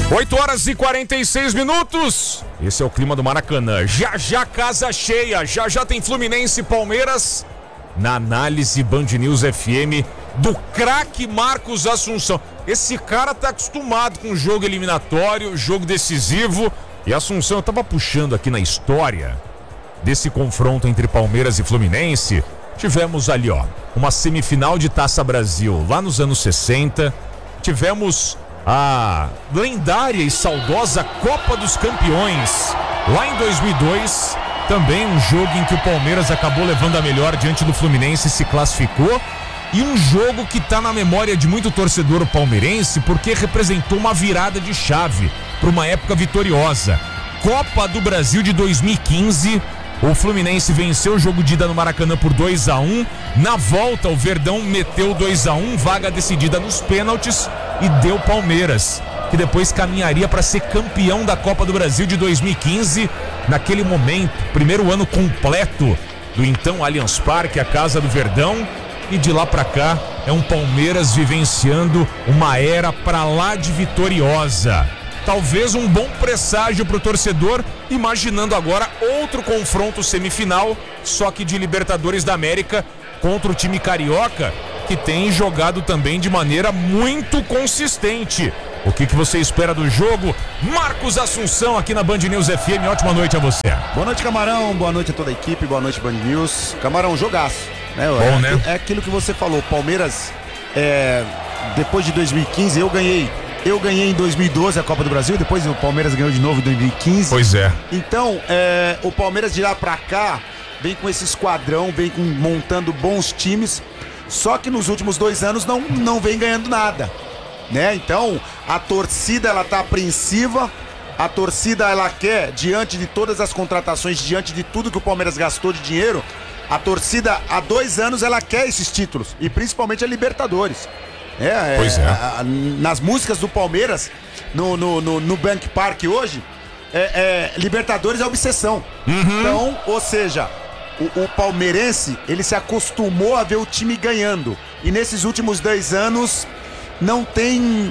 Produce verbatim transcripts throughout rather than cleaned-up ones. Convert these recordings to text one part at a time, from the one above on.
oito horas e quarenta e seis minutos. Esse é o clima do Maracanã. Já já casa cheia. Já já tem Fluminense e Palmeiras na análise Band News F M do craque Marcos Assunção. Esse cara tá acostumado com jogo eliminatório, jogo decisivo. E Assunção, eu tava puxando aqui na história desse confronto entre Palmeiras e Fluminense. Tivemos ali, ó, uma semifinal de Taça Brasil lá nos anos sessenta. Tivemos a lendária e saudosa Copa dos Campeões lá em dois mil e dois, também um jogo em que o Palmeiras acabou levando a melhor diante do Fluminense e se classificou, e um jogo que está na memória de muito torcedor palmeirense porque representou uma virada de chave para uma época vitoriosa. Copa do Brasil de dois mil e quinze, o Fluminense venceu o jogo de ida no Maracanã por dois a um. Na volta, o Verdão meteu dois a um, vaga decidida nos pênaltis, e deu Palmeiras, que depois caminharia para ser campeão da Copa do Brasil de dois mil e quinze. Naquele momento, primeiro ano completo do então Allianz Parque, a casa do Verdão. E de lá para cá, é um Palmeiras vivenciando uma era para lá de vitoriosa. Talvez um bom presságio para o torcedor, imaginando agora outro confronto semifinal, só que de Libertadores da América contra o time carioca, que tem jogado também de maneira muito consistente. O que, que você espera do jogo? Marcos Assunção aqui na Band News F M, ótima noite a você. Boa noite, Camarão, boa noite a toda a equipe, boa noite, Band News. Camarão, jogaço, né? Bom, é, né? É aquilo que você falou, Palmeiras, é, depois de dois mil e quinze, eu ganhei Eu ganhei em dois mil e doze a Copa do Brasil, depois o Palmeiras ganhou de novo em dois mil e quinze. Pois é. Então, é, o Palmeiras de lá pra cá vem com esse esquadrão, vem com, montando bons times, só que nos últimos dois anos não, não vem ganhando nada, né? Então, a torcida, ela tá apreensiva, a torcida, ela quer, diante de todas as contratações, diante de tudo que o Palmeiras gastou de dinheiro, a torcida, há dois anos, ela quer esses títulos, e principalmente a Libertadores. É, pois é. é a, a, nas músicas do Palmeiras, no, no, no, no Bank Park hoje, é, é, Libertadores é obsessão. Uhum. Então, ou seja, o, o palmeirense, ele se acostumou a ver o time ganhando. E nesses últimos dois anos, não tem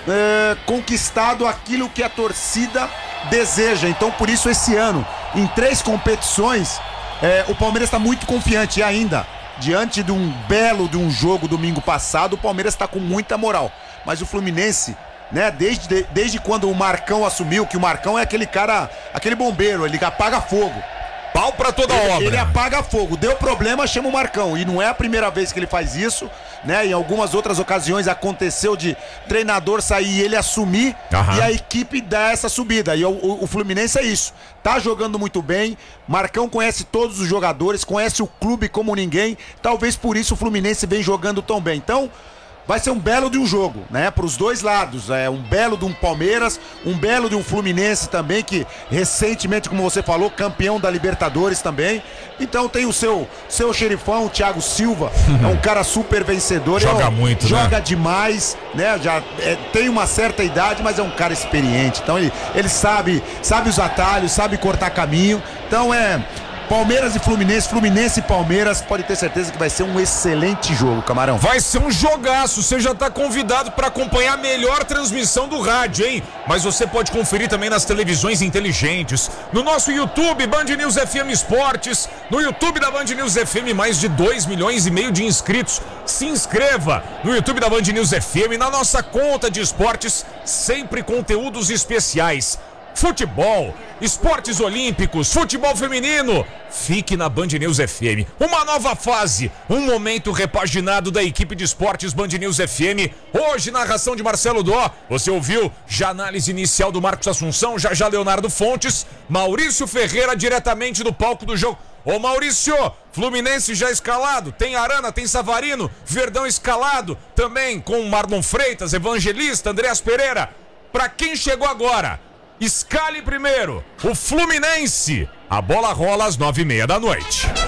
é, conquistado aquilo que a torcida deseja. Então, por isso, esse ano, em três competições, é, o Palmeiras está muito confiante. E ainda, diante de um belo de um jogo domingo passado, o Palmeiras está com muita moral. Mas o Fluminense, né, desde, desde quando o Marcão assumiu, que o Marcão é aquele cara, aquele bombeiro, ele apaga fogo. Pau pra toda ele, obra. Ele apaga fogo. Deu problema, chama o Marcão. E não é a primeira vez que ele faz isso, né? Em algumas outras ocasiões aconteceu de treinador sair e ele assumir, Aham. e a equipe dá essa subida. E o, o, o Fluminense é isso. Tá jogando muito bem. Marcão conhece todos os jogadores, conhece o clube como ninguém. Talvez por isso o Fluminense vem jogando tão bem. Então, vai ser um belo de um jogo, né? Para os dois lados. É um belo de um Palmeiras, um belo de um Fluminense também, que recentemente, como você falou, campeão da Libertadores também. Então tem o seu, seu xerifão, o Thiago Silva, é um cara super vencedor. Joga é, muito, Joga né? demais, né? Já é, tem uma certa idade, mas é um cara experiente. Então ele, ele sabe, sabe os atalhos, sabe cortar caminho. Então é Palmeiras e Fluminense, Fluminense e Palmeiras, pode ter certeza que vai ser um excelente jogo, Camarão. Vai ser um jogaço, você já tá convidado para acompanhar a melhor transmissão do rádio, hein? Mas você pode conferir também nas televisões inteligentes, no nosso YouTube, Band News F M Esportes, no YouTube da Band News F M, mais de dois milhões e meio de inscritos. Se inscreva no YouTube da Band News F M, na nossa conta de esportes, sempre conteúdos especiais. Futebol, esportes olímpicos, futebol feminino. Fique na Band News F M. Uma nova fase, um momento repaginado da equipe de esportes Band News F M. Hoje, narração de Marcelo Dó. Você ouviu já a análise inicial do Marcos Assunção, já já Leonardo Fontes, Maurício Ferreira diretamente do palco do jogo. Ô Maurício, Fluminense já escalado, tem Arana, tem Savarino, Verdão escalado, também com Marlon Freitas, Evangelista, Andreas Pereira. Pra quem chegou agora, escale primeiro o Fluminense. A bola rola às nove e meia da noite.